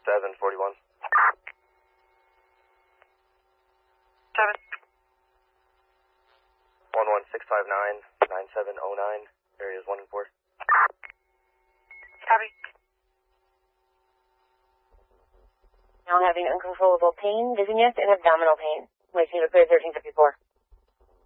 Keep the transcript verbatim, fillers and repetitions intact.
seven forty-one. Seven. One one six five nine nine seven oh nine. Areas one and four. Copy. Now having uncontrollable pain, dizziness, and abdominal pain. Wait, you to clear thirteen fifty-four.